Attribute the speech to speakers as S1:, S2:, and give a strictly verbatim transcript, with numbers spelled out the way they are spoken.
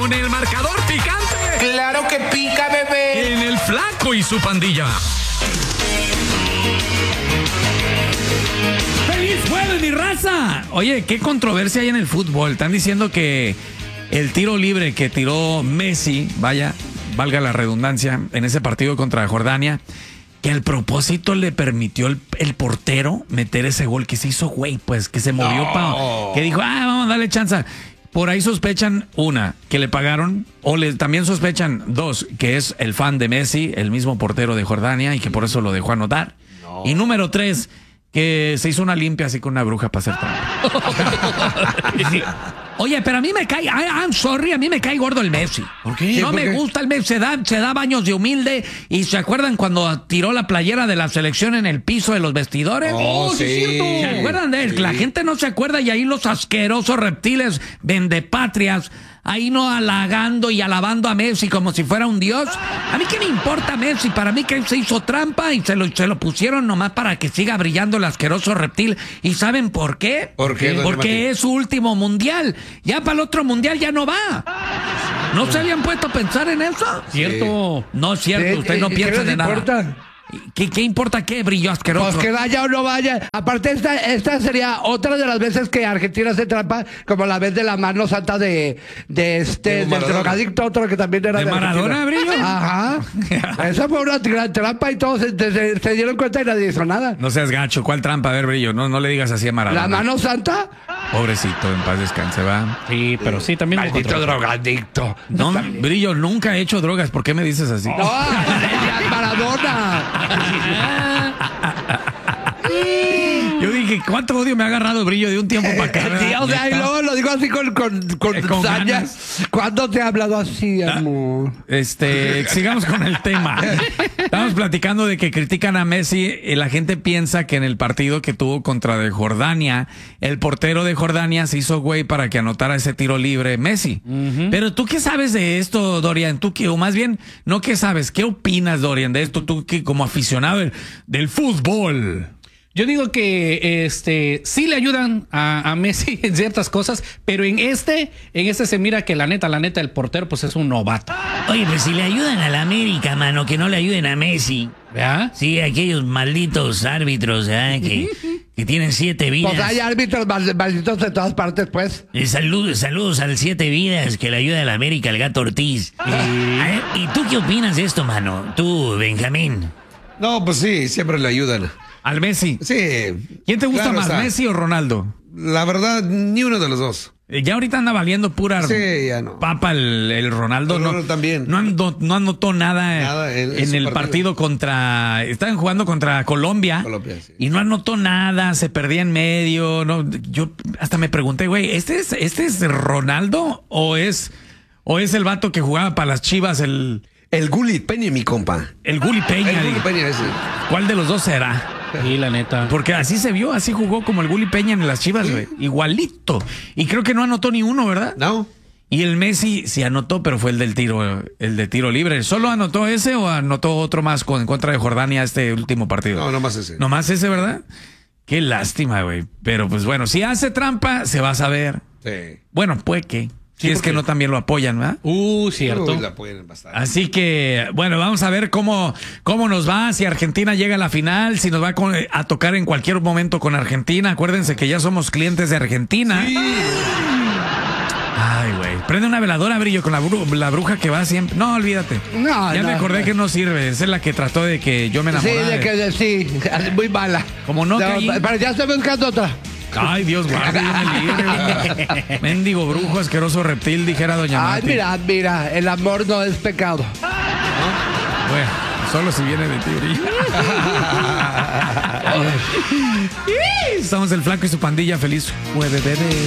S1: con el marcador picante.
S2: ¡Claro que pica, bebé!
S1: En el Flaco y su pandilla.
S3: ¡Feliz jueves, mi raza! Oye, ¿qué controversia hay en el fútbol? Están diciendo que el tiro libre que tiró Messi, vaya, valga la redundancia, en ese partido contra Jordania, que al propósito le permitió el, el portero meter ese gol, que se hizo güey, pues, que se movió,
S2: No.
S3: pa, que dijo, ah, vamos a darle chance. Por ahí sospechan, una, que le pagaron, o le, también sospechan, dos, que es el fan de Messi, el mismo portero de Jordania, y que por eso lo dejó anotar. No. Y número tres, que se hizo una limpia así con una bruja para hacer trampa. Oye, pero a mí me cae, I, I'm sorry, a mí me cae gordo el Messi.
S2: ¿Por qué?
S3: No
S2: ¿Por
S3: me
S2: qué?
S3: gusta el Messi, se da, se da baños de humilde. ¿Y se acuerdan cuando tiró la playera de la selección en el piso de los vestidores?
S2: Oh, sí.
S3: es cierto. ¿Se acuerdan de él?
S2: Sí.
S3: La gente no se acuerda y ahí los asquerosos reptiles vendepatrias, ahí no halagando y alabando a Messi como si fuera un dios. A mí qué me importa Messi, para mí que él se hizo trampa y se lo, se lo pusieron nomás para que siga brillando el asqueroso reptil. ¿Y saben por qué?
S2: ¿Por qué, doña
S3: Porque
S2: Mati?
S3: es su último mundial. Ya para el otro mundial ya no va. ¿No se habían puesto a pensar en eso?
S4: Cierto.
S3: No es cierto, usted no
S5: ¿Qué
S3: piensa
S5: les
S3: de nada.
S5: importa?
S3: ¿Qué, ¿Qué importa qué brillo asqueroso?
S5: Pues que vaya o no vaya. Aparte, esta, esta sería otra de las veces que Argentina hace trampa, como la vez de la mano santa de, de este,
S2: De
S5: del
S2: Maradona.
S5: drogadicto, otro que también era
S3: ¿De
S5: de,
S3: Maradona,
S5: Argentina.
S3: Brillo?
S5: Ajá. Esa fue una gran trampa y todos se, se- se dieron cuenta y nadie hizo nada.
S3: No seas gacho, ¿cuál trampa? A ver, Brillo, no, no le digas así a Maradona.
S5: La mano santa,
S3: Pobrecito, en paz descanse, va.
S4: Sí, pero sí, también. hubo
S5: maldito
S4: controversia.
S5: drogadicto.
S3: No, Brillo, nunca he hecho drogas, ¿por qué me dices así?
S5: No, ya, Maradona.
S3: Yo dije, ¿cuánto odio me ha agarrado Brillo de un tiempo para acá?
S5: Sí, o sea, y luego lo digo así con, con, con,
S3: Eh, con
S5: saña.
S3: ganas.
S5: ¿Cuándo te he hablado así, amor?
S3: Este, sigamos con el tema. Estamos platicando de que critican a Messi y la gente piensa que en el partido que tuvo contra de Jordania, el portero de Jordania se hizo güey para que anotara ese tiro libre Messi. Pero tú qué sabes de esto, Dorian? Tú qué, o más bien, no qué sabes, ¿qué opinas, Dorian, de esto? Tú que como aficionado del, del fútbol.
S4: Yo digo que este sí le ayudan a, a Messi en ciertas cosas, pero en este, en este se mira que la neta, la neta, el portero pues es un novato.
S6: Oye, pues si le ayudan a la América, mano, que no le ayuden a Messi.
S4: ¿Verdad?
S6: Sí, aquellos malditos árbitros, ¿eh? que, que tienen siete vidas.
S5: Pues hay árbitros mal- malditos de todas partes, pues.
S6: Eh, salud- saludos al siete vidas que le ayuda a la América, el Gato Ortiz. A ver, ¿y tú qué opinas de esto, mano? Tú, Benjamín.
S2: No, pues sí, siempre le ayudan.
S3: Al Messi.
S2: Sí.
S3: ¿Quién te gusta
S2: claro
S3: más,
S2: está.
S3: Messi o Ronaldo?
S2: La verdad, ni uno de los dos.
S3: Eh, Ya ahorita anda valiendo pura
S2: Sí, ya no.
S3: papa el, el Ronaldo.
S2: El
S3: no,
S2: Ronaldo también.
S3: No, ando- no anotó nada,
S2: Nada en- en
S3: en
S2: su
S3: el
S2: partido.
S3: partido. contra... Estaban jugando contra Colombia.
S2: Colombia, sí.
S3: Y no anotó nada, se perdía en medio. No, yo hasta me pregunté, güey, ¿este es, ¿este es Ronaldo o es, o es el vato que jugaba para las Chivas, el,
S2: El Gullit Peña, mi compa.
S3: el Gulli Peña?
S2: El Gullit
S3: digo?
S2: Peña ese.
S3: ¿Cuál de los dos será?
S4: Sí, la neta.
S3: Porque así se vio, así jugó como el Gulli Peña en las Chivas, güey. Igualito. Y creo que no anotó ni uno, ¿verdad?
S2: No.
S3: Y el Messi sí anotó, pero fue el del tiro, el de tiro libre. ¿Solo anotó ese o anotó otro más con, en contra de Jordania este último partido?
S2: No, nomás ese.
S3: Nomás ese, ¿verdad? Qué lástima, güey. Pero pues bueno, si hace trampa, se va a saber.
S2: Sí.
S3: Bueno, puede que. Si es que no también lo apoyan, ¿verdad?
S4: Uh, cierto.
S2: Uy, la apoyan bastante.
S3: Así que, bueno, vamos a ver cómo, cómo nos va, si Argentina llega a la final, si nos va con- a tocar en cualquier momento con Argentina. Acuérdense que ya somos clientes de Argentina. Ay, güey. Prende una veladora, Brillo, con la, bru- la bruja que va siempre. No, olvídate.
S5: No,
S3: ya
S5: no.
S3: me acordé que no sirve. Esa es la que trató de que yo me
S5: Sí,
S3: enamorara.
S5: de que de- sí, muy mala.
S3: Como no caí.
S5: Pero ya estoy buscando otra.
S3: Ay, Dios guarde, Dios me libre, güey. Mendigo brujo, asqueroso reptil, dijera doña
S5: Ay,
S3: Mati.
S5: mira, mira, el amor no es pecado.
S3: Bueno, solo si viene de ti, Brillo. Estamos el Flaco y su pandilla. Feliz jueves, bebé.